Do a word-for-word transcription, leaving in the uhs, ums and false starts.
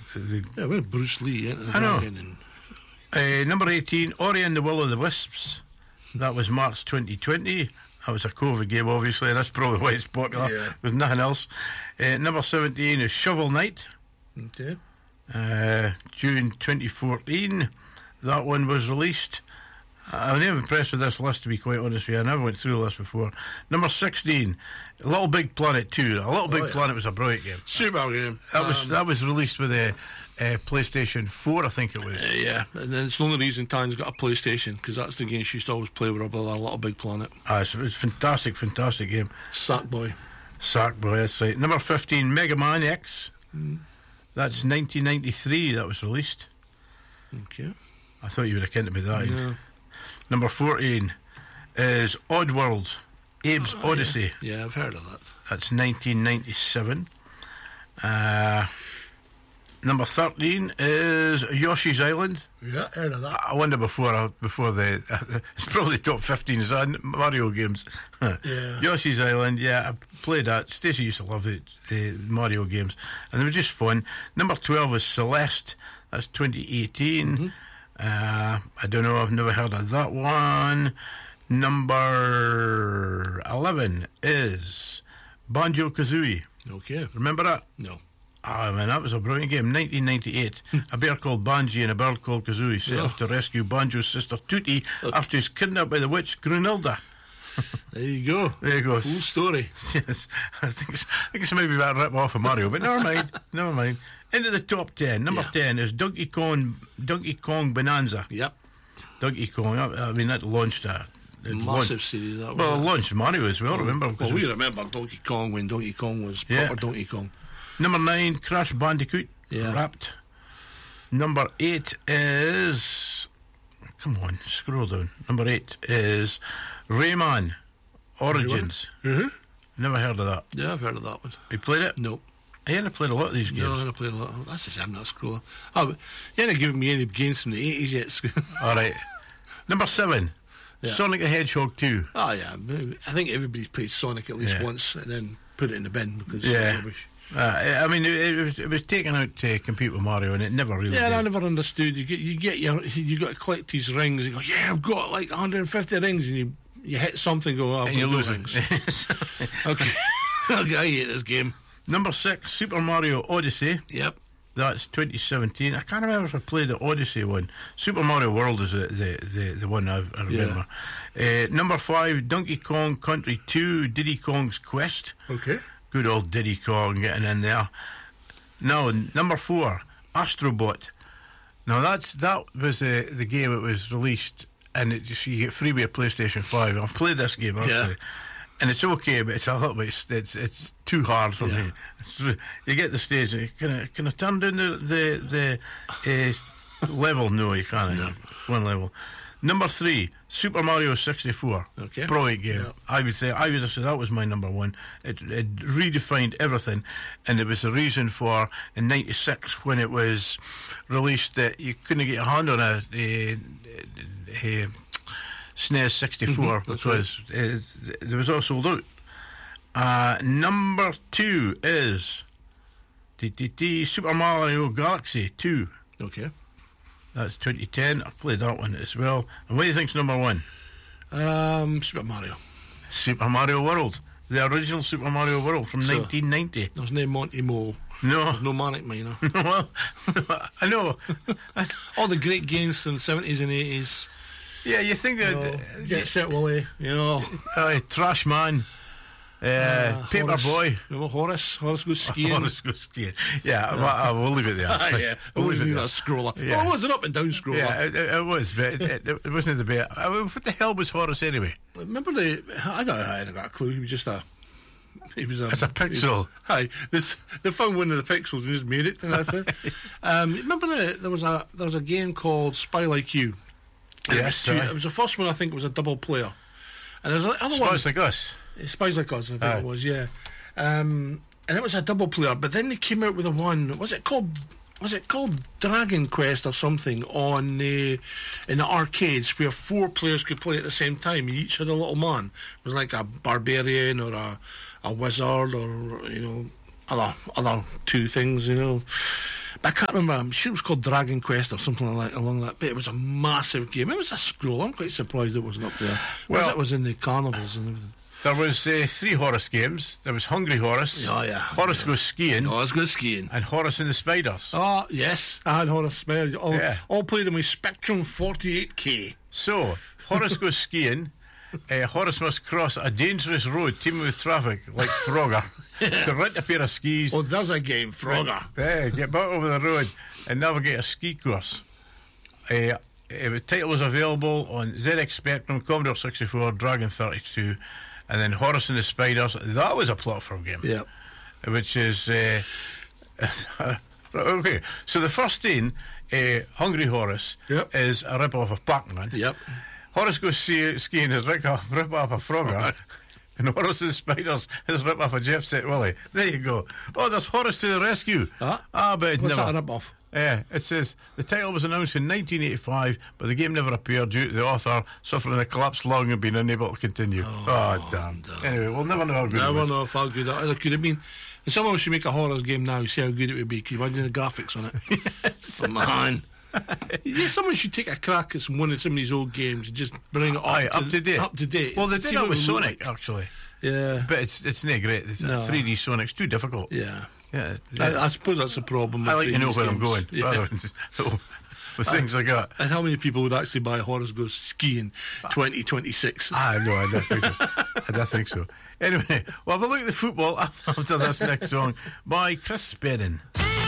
the, the Yeah, we had Bruce Lee into the I know. dragon. And uh, number eighteen, Ori and the Will of the Wisps. That was March twenty twenty. That was a COVID game, obviously. That's probably why it's popular. Yeah. With nothing else. Uh, number seventeen is Shovel Knight. Okay. Uh, June twenty fourteen. That one was released. I'm never impressed with this list, to be quite honest with you. I never went through the list before. Number sixteen, Little Big Planet two. A Little Big Oh, yeah. Planet was a brilliant game. Super game. That was Um, that was released with a uh, PlayStation four, I think it was. Uh, yeah, and then it's the only reason Tan's got a PlayStation, because that's the game she used to always play with her brother, Little Big Planet. Ah, it's, it's fantastic, fantastic game. Sackboy. Sackboy, that's right. Number fifteen, Mega Man X. Mm. That's nineteen ninety-three. That was released. Okay. I thought you would have counted me that. Yeah. Number fourteen is Oddworld, Abe's Oh, Odyssey. Yeah. yeah, I've heard of that. That's nineteen ninety-seven. Uh, number thirteen is Yoshi's Island. Yeah, heard of that. I wonder before uh, before the it's probably top fifteen is on Mario games. Yeah. Yoshi's Island, yeah, I played that. Stacey used to love the, the Mario games, and they were just fun. Number twelve is Celeste. That's twenty eighteen. Mm-hmm. Uh, I don't know. I've never heard of that one. Number eleven is Banjo Kazooie. Okay. Remember that? No. Ah, man, that was a brilliant game. nineteen ninety-eight. A bear called Banji and a bird called Kazooie set Oh. off to rescue Banjo's sister Tootie after he's kidnapped by the witch Grunilda. There you go. There you go. Full story. Yes, I think it's, I think it's maybe about a rip off of Mario, but never mind. Never mind. Into the top ten. Number Yeah. ten is Donkey Kong. Donkey Kong Bonanza. Yep. Donkey Kong. I, I mean, that launched a it Massive launched, series, that well, it was. launched Mario as well. Remember? Well, because we it was- remember Donkey Kong when Donkey Kong was Yeah. proper Donkey Kong. Number nine, Crash Bandicoot. Yeah. Wrapped. Number eight is. Come on, scroll down. Number eight is Rayman Origins. Uh-huh. Never heard of that. Yeah, I've heard of that one. You played it? Nope. I hadn't played a lot of these games. No, I played a lot. Oh, that's just I'm not scrolling. Oh, but you haven't given me any games from the eighties yet. All right. Number seven, Yeah. Sonic the Hedgehog two. Oh yeah, I think everybody's played Sonic at least Yeah. once and then put it in the bin because Yeah. it's rubbish. Uh, I mean, it, it was it was taken out to compete with Mario, and it never really. Yeah, and I did. never understood. You get you get your you got to collect these rings. And you go, yeah, I've got like one hundred fifty rings, and you you hit something, go, oh, I've and you're got no losing. rings. Okay, okay, I hate this game. Number six, Super Mario Odyssey. Yep. That's twenty seventeen. I can't remember if I played the Odyssey one. Super Mario World is the the, the, the one I, I remember. Uh, number five, Donkey Kong Country two, Diddy Kong's Quest. Okay. Good old Diddy Kong getting in there. Now, number four, Astrobot. Now, that's that was the, the game that was released, and it just, you get free with a PlayStation five. I've played this game, actually. Yeah. And it's okay, but it's a little bit, it's it's, it's too hard for Yeah. me. It's, re- you get the stage, and you- can I, can I turn down the, the, the uh, level? No, you can't. No. One level. Number three, Super Mario sixty-four. Okay. Brilliant game. Yeah. I would say, I would have said that was my number one. It, it redefined everything, and it was the reason for, in ninety-six, when it was released, that you couldn't get your hand on a, a, a, a S N E S sixty-four, Mhm, that's because uh, there was all sold out. Uh, number two is t- t- t- Super Mario Galaxy two. Okay. That's twenty ten. I played that one as well. And what do you think's number one? Um, Super Mario. Super Mario World. The original Super Mario World from So- nineteen ninety. There's no Monty Mole. No. There's no Manic Miner. Well, I know. All the great games from the seventies and eighties. Yeah, you think that. You know, uh, Get Set Willy. You know. uh, Trash Man. Uh, Uh, Paper Horace. Boy. Remember Horace? Horace goes skiing. Horace goes skiing. Yeah, well, I will leave it there. Ah, yeah. We'll Always leave it need there. that scroller. Yeah. Oh, it was an up and down scroller. Yeah, it, it, it was, but it, it, it wasn't the best. I mean, what the hell was Horace anyway? Remember the? I don't. I hadn't got a clue. He was just a. He was a. It's a pixel. Hi. This. They found one of the pixels and just made it, and that's it. um, remember the? There was a. There was a game called Spy Like You. And it was Yes, two- aye. It was the first one. I think was a double player. And there's other one. Spies like us. Spies Like Us, I think Aye. it was, yeah. Um, and it was a double player, but then they came out with a one. Was it called? Was it called Dragon Quest or something on the in the arcades where four players could play at the same time? And each had a little man. It was like a barbarian or a a wizard or you know other other two things, you know. But I can't remember. I'm sure it was called Dragon Quest or something like that, along that. But it was a massive game. It was a scroll. I'm quite surprised it wasn't up there. Well, because it was in the carnivals and everything. There was uh, three Horace games. There was Hungry Horace. Oh, yeah. Horace yeah. Goes Skiing. Horace Goes Skiing. And Horace and the Spiders. Oh, yes. I had Horace Spiders. All, yeah. all played in my Spectrum forty-eight K. So, Horace Goes Skiing. Uh, Horace must cross a dangerous road teeming with traffic, like Frogger, to rent a pair of skis. Oh, there's a game, Frogger. Yeah, get back over the road and navigate a ski course. Uh, the title was available on Z X Spectrum, Commodore sixty-four, Dragon thirty-two, and then Horace and the Spiders. That was a platform game. Yep. Which is... Uh, okay, so the first in, uh, Hungry Horace, yep. is a rip-off of Pac-Man. Yep. Horace Goes Skiing is rip off, rip off of Frogger. And Horace and the Spiders is rip off of Jeff Set Willie. There you go. Oh, there's Horace to the rescue. Huh? Ah, but it What's never. that a rip off? Yeah, it says the title was announced in nineteen eighty-five, but the game never appeared due to the author suffering a collapsed lung and being unable to continue. Oh, oh damn. damn. Anyway, we'll never know how good never it was. Never know how good it, it could have been. And someone should make a Horace game now, see how good it would be. Can you imagine the graphics on it? Yes. Come on. Yeah, someone should take a crack at some one of some of these old games and just bring it up, Aye, to, up to date. Up to date. Well, they did See that what with it would Sonic, look like. actually. Yeah. But it's it's not great. It's No. three D Sonic's too difficult. Yeah. Yeah. I, yeah. I suppose that's a problem. I with like to know these where I'm games. going, Yeah. rather than just oh, the things I got. And how many people would actually buy Horace Goes Skiing twenty twenty-six? Ah, no, I don't think so. I don't think so. Anyway, well, have a look at the football after, after this next song by Chris Spedding.